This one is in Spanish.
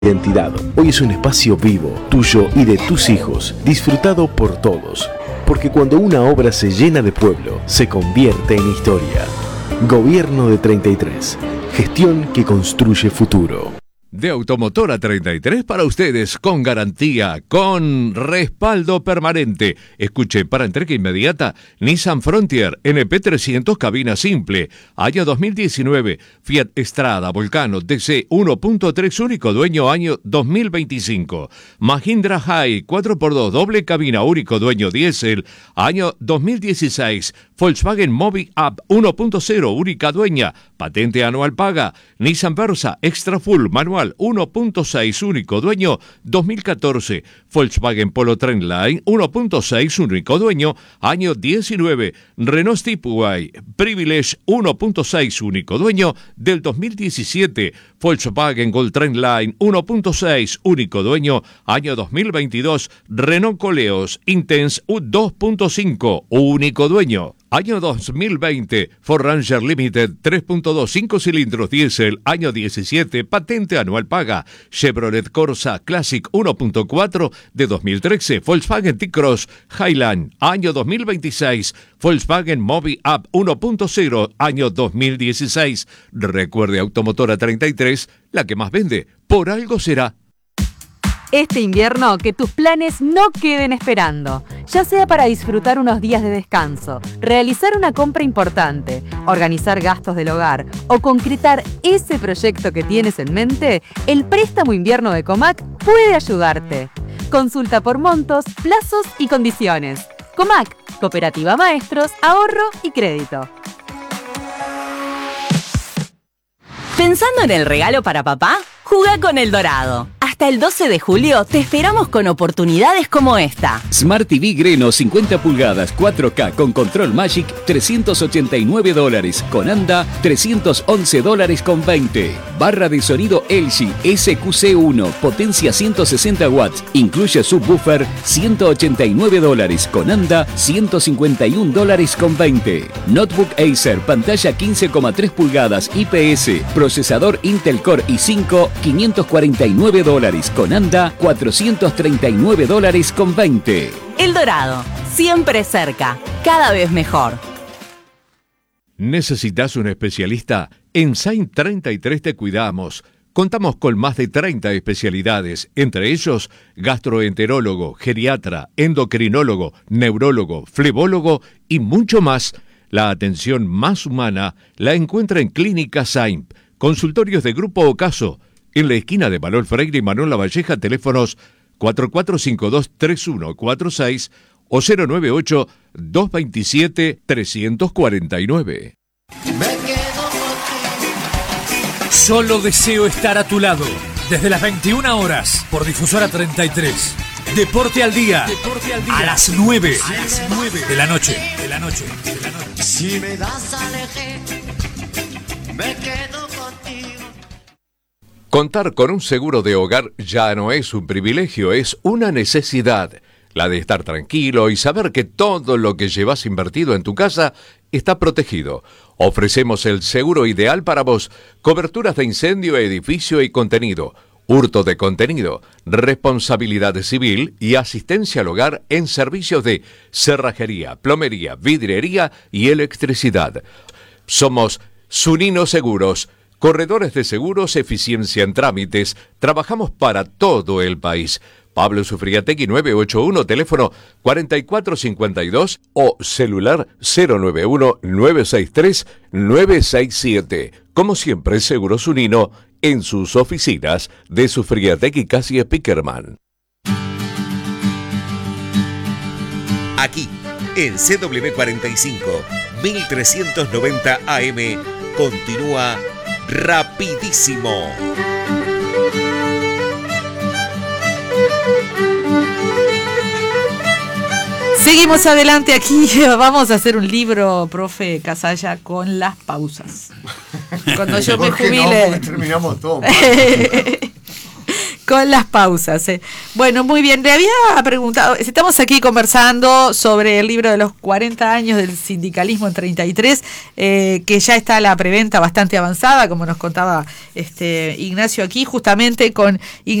Identidad. Hoy es un espacio vivo, tuyo y de tus hijos, disfrutado por todos. Porque cuando una obra se llena de pueblo, se convierte en historia. Gobierno de 33. Gestión que construye futuro. De Automotora 33 para ustedes, con garantía, con respaldo permanente. Escuche, para entrega inmediata, Nissan Frontier NP300 cabina simple, año 2019, Fiat Strada Volcano DC 1.3 único dueño, año 2025. Mahindra High 4x2 doble cabina único dueño diésel, año 2016. Volkswagen Mobi Up 1.0 única dueña, patente anual paga. Nissan Versa Extra Full manual 1.6 único dueño 2014. Volkswagen Polo Trendline 1.6 único dueño año 19. Renault Stepway Privilege 1.6 único dueño del 2017. Volkswagen Gold Trendline 1.6 único dueño año 2022. Renault Coleos Intense 2.5 único dueño. Año 2020, Ford Ranger Limited 3.2 5 cilindros diésel, año 17, patente anual paga. Chevrolet Corsa Classic 1.4 de 2013, Volkswagen T-Cross Highland, año 2026, Volkswagen Mobi Up 1.0, año 2016. Recuerde, Automotora 33, la que más vende, por algo será. Este invierno, que tus planes no queden esperando, ya sea para disfrutar unos días de descanso, realizar una compra importante, organizar gastos del hogar o concretar ese proyecto que tienes en mente, el préstamo invierno de Comac puede ayudarte. Consulta por montos, plazos y condiciones. Comac, Cooperativa Maestros, Ahorro y Crédito. ¿Pensando en el regalo para papá? Jugá con El Dorado. Hasta el 12 de julio te esperamos con oportunidades como esta. Smart TV Greno 50 pulgadas 4K con control Magic $389. Con anda $311.20. Barra de sonido LG SQC1 potencia 160 watts. Incluye subwoofer $189. Con anda $151.20. Notebook Acer pantalla 15,3 pulgadas IPS. Procesador Intel Core i5 $549. Con anda $439.20. El Dorado, siempre cerca, cada vez mejor. ¿Necesitas un especialista? En Saint 33 te cuidamos. Contamos con más de 30 especialidades, entre ellos gastroenterólogo, geriatra, endocrinólogo, neurólogo, flebólogo y mucho más. La atención más humana la encuentra en Clínica Saint. Consultorios de grupo o caso. En la esquina de Manuel Freire y Manuel Lavalleja, teléfonos 4452-3146 o 098-227-349. Solo deseo estar a tu lado. Desde las 21 horas por Difusora 33. Deporte al día. A las 9. De la noche. Si me das a elegir, me quedo contigo. Contar con un seguro de hogar ya no es un privilegio, es una necesidad. La de estar tranquilo y saber que todo lo que llevas invertido en tu casa está protegido. Ofrecemos el seguro ideal para vos. Coberturas de incendio, edificio y contenido. Hurto de contenido. Responsabilidad civil y asistencia al hogar en servicios de cerrajería, plomería, vidriería y electricidad. Somos Zunino Seguros. Corredores de seguros, eficiencia en trámites. Trabajamos para todo el país. Pablo Sufriategui 981, teléfono 4452 o celular 091-963-967. Como siempre, Seguros Zunino en sus oficinas de Sufriategui Casi Pickerman. Aquí, en CW45, 1390 AM, continúa Rapidísimo. Seguimos adelante aquí. Vamos a hacer un libro, profe Casalla, con las pausas. Cuando yo me jubile. No, terminamos todo. con las pausas. Bueno, muy bien. Le había preguntado, estamos aquí conversando sobre el libro de los 40 años del sindicalismo en 33, que ya está la preventa bastante avanzada, como nos contaba Ignacio aquí, justamente con